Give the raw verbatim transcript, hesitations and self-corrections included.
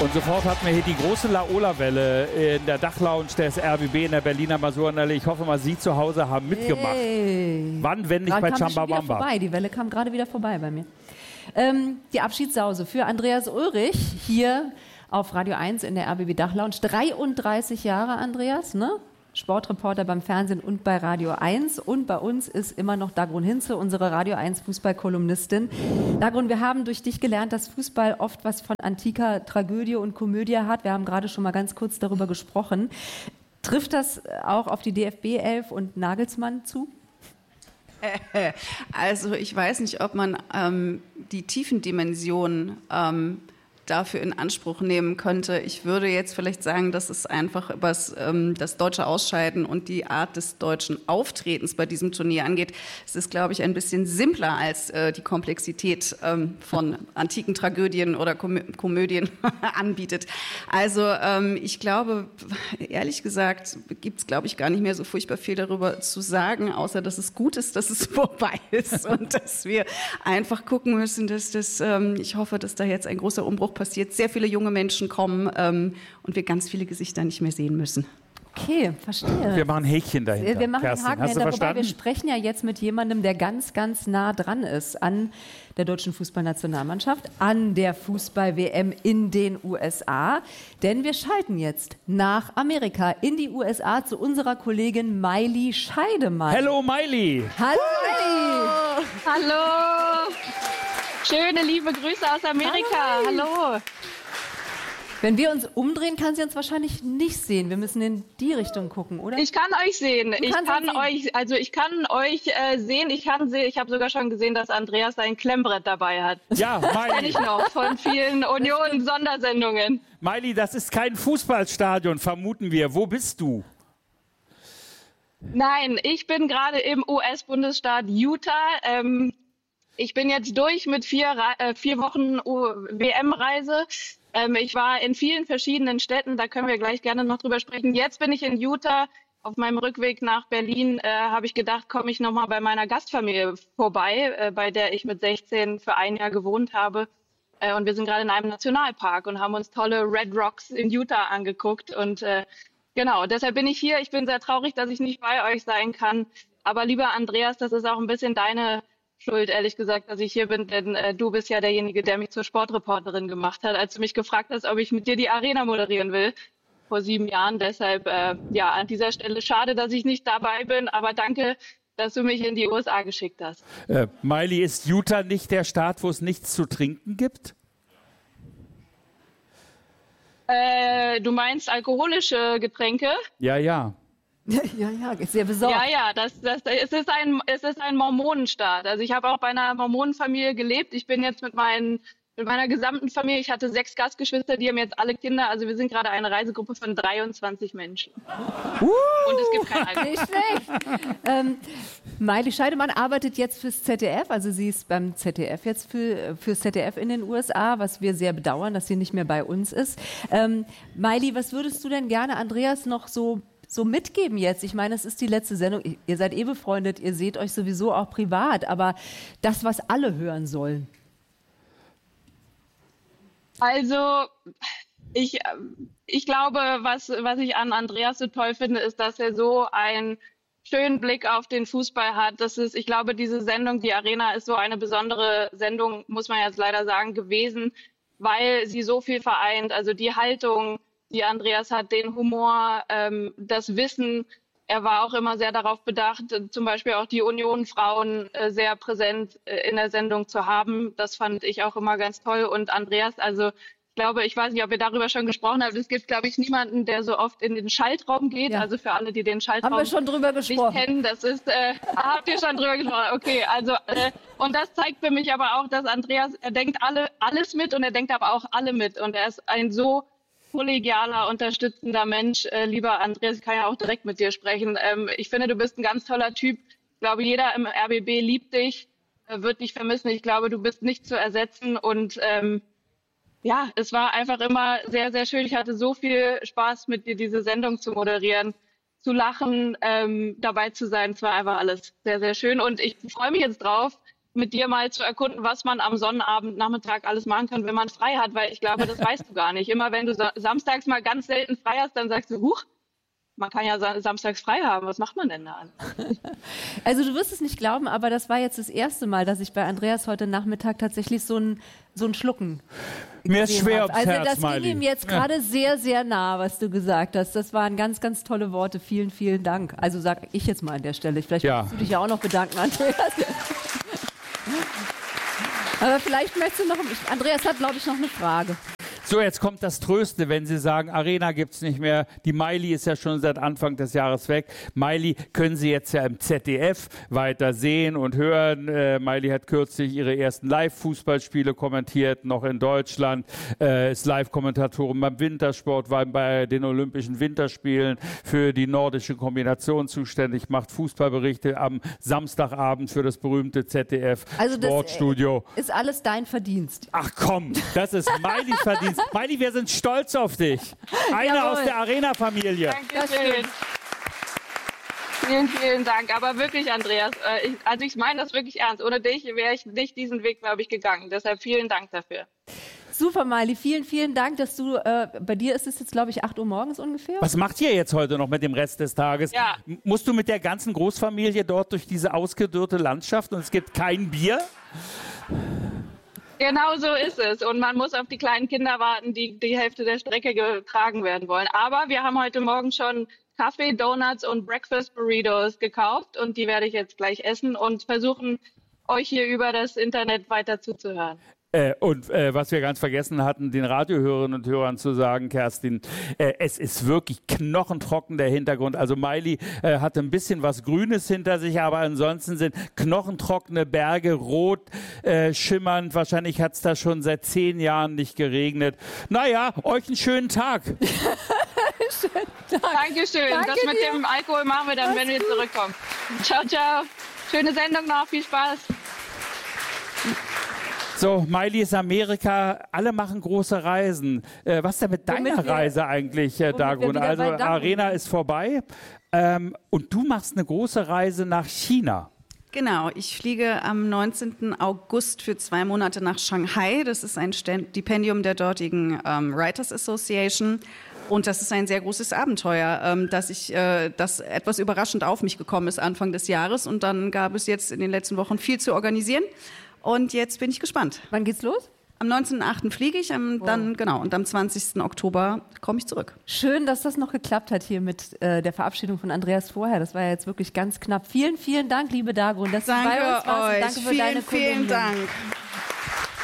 Und sofort hatten wir hier die große Laola-Welle in der Dachlounge des R B B in der Berliner Masurenallee. Ich hoffe mal, Sie zu Hause haben mitgemacht. Hey. Wann, wenn nicht bei Chambawamba? Vorbei. Die Welle kam gerade wieder vorbei bei mir. Ähm, die Abschiedssause für Andreas Ulrich hier auf Radio eins in der R B B Dachlounge. dreiunddreißig Jahre, Andreas, ne? Sportreporter beim Fernsehen und bei Radio eins. Und bei uns ist immer noch Dagrun Hinze, unsere Radio eins Fußballkolumnistin. Dagrun, wir haben durch dich gelernt, dass Fußball oft was von antiker Tragödie und Komödie hat. Wir haben gerade schon mal ganz kurz darüber gesprochen. Trifft das auch auf die D F B elf und Nagelsmann zu? Also ich weiß nicht, ob man ähm, die Tiefendimension ähm, dafür in Anspruch nehmen könnte. Ich würde jetzt vielleicht sagen, dass es einfach was ähm, das deutsche Ausscheiden und die Art des deutschen Auftretens bei diesem Turnier angeht. Es ist, glaube ich, ein bisschen simpler als äh, die Komplexität ähm, von antiken Tragödien oder Komö- Komödien anbietet. Also ähm, ich glaube, ehrlich gesagt, gibt es, glaube ich, gar nicht mehr so furchtbar viel darüber zu sagen, außer dass es gut ist, dass es vorbei ist und dass wir einfach gucken müssen, dass das, ähm, ich hoffe, dass da jetzt ein großer Umbruch passiert, sehr viele junge Menschen kommen ähm, und wir ganz viele Gesichter nicht mehr sehen müssen. Okay, verstehe. Wir machen Häkchen dahinter. Wir machen Kerstin, Haken hast du dahinter, verstanden? wobei wir sprechen ja jetzt mit jemandem, der ganz, ganz nah dran ist an der deutschen Fußballnationalmannschaft, an der Fußball-W M in den U S A. Denn wir schalten jetzt nach Amerika in die U S A zu unserer Kollegin Maili Scheidemann. Hello Maili! Hallo Maili! Hallo! Schöne, liebe Grüße aus Amerika. Hallo. Hallo. Wenn wir uns umdrehen, kann sie uns wahrscheinlich nicht sehen. Wir müssen in die Richtung gucken, oder? Ich kann euch sehen. Ich kann euch, also ich kann euch äh, sehen. Ich kann sehen. Ich habe sogar schon gesehen, dass Andreas ein Klemmbrett dabei hat. Ja, Maili. Kenn ich noch von vielen Union-Sondersendungen. Maili, das ist kein Fußballstadion, vermuten wir. Wo bist du? Nein, ich bin gerade im U S-Bundesstaat Utah. Ähm, Ich bin jetzt durch mit vier, äh, vier Wochen W M-Reise. Ähm, ich war in vielen verschiedenen Städten, da können wir gleich gerne noch drüber sprechen. Jetzt bin ich in Utah. Auf meinem Rückweg nach Berlin äh, habe ich gedacht, komme ich nochmal bei meiner Gastfamilie vorbei, äh, bei der ich mit sechzehn für ein Jahr gewohnt habe. Äh, und wir sind gerade in einem Nationalpark und haben uns tolle Red Rocks in Utah angeguckt. Und äh, genau, deshalb bin ich hier. Ich bin sehr traurig, dass ich nicht bei euch sein kann. Aber lieber Andreas, das ist auch ein bisschen deine Schuld, ehrlich gesagt, dass ich hier bin, denn äh, du bist ja derjenige, der mich zur Sportreporterin gemacht hat, als du mich gefragt hast, ob ich mit dir die Arena moderieren will, vor sieben Jahren. Deshalb, äh, ja, an dieser Stelle schade, dass ich nicht dabei bin, aber danke, dass du mich in die U S A geschickt hast. Äh, Maili, ist Utah nicht der Staat, wo es nichts zu trinken gibt? Äh, du meinst alkoholische Getränke? Ja, ja. Ja, ja, ist sehr besorgt. Ja, ja, das, das, es ist ein, es ist ein Mormonenstaat. Also ich habe auch bei einer Mormonenfamilie gelebt. Ich bin jetzt mit meinen, mit meiner gesamten Familie, ich hatte sechs Gastgeschwister, die haben jetzt alle Kinder. Also wir sind gerade eine Reisegruppe von dreiundzwanzig Menschen. Uh, Und es gibt kein Alkohol. Nicht schlecht. ähm, Maili Scheidemann arbeitet jetzt fürs Z D F, also sie ist beim Z D F jetzt für, fürs Z D F in den U S A, was wir sehr bedauern, dass sie nicht mehr bei uns ist. Ähm, Maili, was würdest du denn gerne Andreas noch so so mitgeben jetzt? Ich meine, es ist die letzte Sendung. Ihr seid eh befreundet, ihr seht euch sowieso auch privat, aber das, was alle hören sollen. Also, ich, ich glaube, was, was ich an Andreas so toll finde, ist, dass er so einen schönen Blick auf den Fußball hat. Das ist, ich glaube, diese Sendung, die Arena, ist so eine besondere Sendung, muss man jetzt leider sagen, gewesen, weil sie so viel vereint. Also die Haltung, die Andreas hat, den Humor, ähm, das Wissen. Er war auch immer sehr darauf bedacht, äh, zum Beispiel auch die Union-Frauen äh, sehr präsent äh, in der Sendung zu haben. Das fand ich auch immer ganz toll. Und Andreas, also ich glaube, ich weiß nicht, ob ihr darüber schon gesprochen habt, es gibt, glaube ich, niemanden, der so oft in den Schaltraum geht. Ja. Also für alle, die den Schaltraum Haben wir schon drüber gesprochen. nicht kennen, das ist, äh, habt ihr schon drüber gesprochen? Okay, also äh, und das zeigt für mich aber auch, dass Andreas, er denkt alle alles mit und er denkt aber auch alle mit. Und er ist ein so kollegialer, unterstützender Mensch. Äh, lieber Andreas, ich kann ja auch direkt mit dir sprechen. Ähm, ich finde, du bist ein ganz toller Typ. Ich glaube, jeder im R B B liebt dich, äh, wird dich vermissen. Ich glaube, du bist nicht zu ersetzen. Und ähm, ja, es war einfach immer sehr, sehr schön. Ich hatte so viel Spaß, mit dir diese Sendung zu moderieren, zu lachen, ähm, dabei zu sein. Es war einfach alles sehr, sehr schön. Und ich freue mich jetzt drauf, mit dir mal zu erkunden, was man am Sonnabend, Nachmittag alles machen kann, wenn man frei hat, weil ich glaube, das weißt du gar nicht. Immer wenn du sa- samstags mal ganz selten frei hast, dann sagst du, huch, man kann ja sa- samstags frei haben, was macht man denn da an? Also du wirst es nicht glauben, aber das war jetzt das erste Mal, dass ich bei Andreas heute Nachmittag tatsächlich so ein, so ein Schlucken Mir ist schwer habe. ums Also Herz, das Miley. ging ihm jetzt gerade ja. sehr, sehr nah, was du gesagt hast. Das waren ganz, ganz tolle Worte. Vielen, vielen Dank. Also sag ich jetzt mal an der Stelle. Vielleicht ja. musst du dich ja auch noch bedanken, Andreas. Aber vielleicht möchtest du noch... Andreas hat, glaube ich, noch eine Frage. So, jetzt kommt das Tröstende, wenn Sie sagen, Arena gibt es nicht mehr. Die Miley ist ja schon seit Anfang des Jahres weg. Miley können Sie jetzt ja im Z D F weiter sehen und hören. Äh, Miley hat kürzlich ihre ersten Live-Fußballspiele kommentiert, noch in Deutschland. Äh, ist Live-Kommentatorin beim Wintersport, war bei den Olympischen Winterspielen für die nordische Kombination zuständig, macht Fußballberichte am Samstagabend für das berühmte Z D F also Sportstudio. Das ist alles dein Verdienst. Ach komm, das ist Miley's Verdienst. Miley, wir sind stolz auf dich. Eine Jawohl. aus der Arena-Familie. Dankeschön. Vielen, vielen Dank. Aber wirklich, Andreas, äh, ich, also ich meine das wirklich ernst. Ohne dich wäre ich nicht diesen Weg, glaube ich, gegangen. Deshalb vielen Dank dafür. Super, Miley. Vielen, vielen Dank, dass du, äh, bei dir ist es jetzt, glaube ich, acht Uhr morgens ungefähr. Was macht ihr jetzt heute noch mit dem Rest des Tages? Ja. M- Musst du mit der ganzen Großfamilie dort durch diese ausgedörrte Landschaft und es gibt kein Bier? Genau so ist es. Und man muss auf die kleinen Kinder warten, die die Hälfte der Strecke getragen werden wollen. Aber wir haben heute Morgen schon Kaffee, Donuts und Breakfast Burritos gekauft. Und die werde ich jetzt gleich essen und versuchen, euch hier über das Internet weiter zuzuhören. Äh, und äh, was wir ganz vergessen hatten, den Radiohörerinnen und Hörern zu sagen, Kerstin, äh, es ist wirklich knochentrocken der Hintergrund. Also Miley äh, hatte ein bisschen was Grünes hinter sich, aber ansonsten sind knochentrockene Berge, rot äh, schimmernd. Wahrscheinlich hat es da schon seit zehn Jahren nicht geregnet. Naja, euch einen schönen Tag. Schönen Tag. Dankeschön. Danke das mit dir. dem Alkohol machen wir dann, Mach's wenn wir gut. zurückkommen. Ciao, ciao. Schöne Sendung noch. Viel Spaß. So, Miley ist Amerika, alle machen große Reisen. Äh, was ist denn mit Womit deiner wir- Reise eigentlich, äh, womit wir Dagrun? wieder Also bei Dagrun Arena sind. ist vorbei ähm, und du machst eine große Reise nach China. Genau, ich fliege am neunzehnten August für zwei Monate nach Shanghai. Das ist ein Stipendium der dortigen ähm, Writers Association. Und das ist ein sehr großes Abenteuer, ähm, dass ich, äh, das etwas überraschend auf mich gekommen ist Anfang des Jahres. Und dann gab es jetzt in den letzten Wochen viel zu organisieren. Und jetzt bin ich gespannt. Wann geht's los? Am neunzehnten achten fliege ich, am, wow. dann genau, und am zwanzigsten Oktober komme ich zurück. Schön, dass das noch geklappt hat hier mit äh, der Verabschiedung von Andreas vorher. Das war ja jetzt wirklich ganz knapp. Vielen, vielen Dank, liebe Dagrun, dass Danke du bei uns warst. Und euch. danke für vielen, deine vielen Kolumnen. Dank.